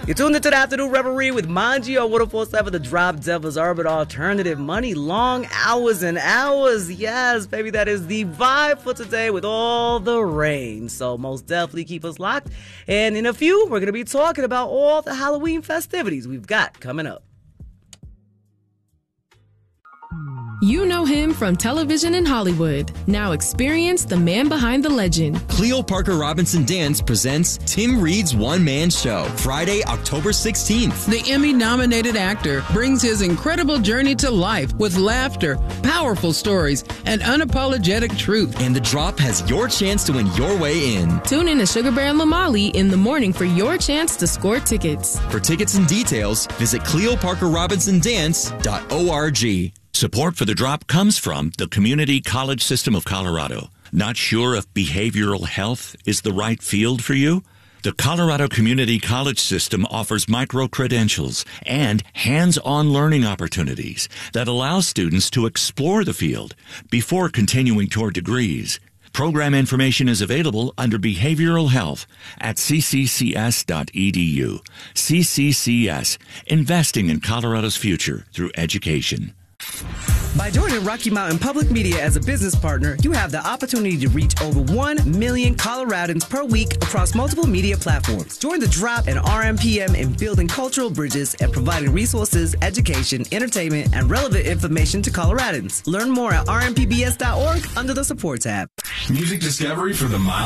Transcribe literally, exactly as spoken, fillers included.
You're tuned into the Afternoon Reverie with Manji on one oh four point seven The Drop, Devil's Urban Alternative. Money, long hours and hours. Yes, baby, that is the vibe for today with all the rain. So most definitely keep us locked. And in a few, we're going to be talking about all the Halloween festivities we've got coming up. You know him from television and Hollywood. Now experience the man behind the legend. Cleo Parker Robinson Dance presents Tim Reed's one-man show, Friday, October sixteenth. The Emmy-nominated actor brings his incredible journey to life with laughter, powerful stories, and unapologetic truth. And The Drop has your chance to win your way in. Tune in to Sugar Bear and Lamali in the morning for your chance to score tickets. For tickets and details, visit cleo parker robinson dance dot org. Support for The Drop comes from the Community College System of Colorado. Not sure if behavioral health is the right field for you? The Colorado Community College System offers micro-credentials and hands-on learning opportunities that allow students to explore the field before continuing toward degrees. Program information is available under Behavioral Health at c c c s dot e d u. C C C S, investing in Colorado's future through education. By joining Rocky Mountain Public Media as a business partner, you have the opportunity to reach over one million Coloradans per week across multiple media platforms. Join The Drop and R M P M in building cultural bridges and providing resources, education, entertainment, and relevant information to Coloradans. Learn more at r m p b s dot org under the support tab. Music discovery for the mile.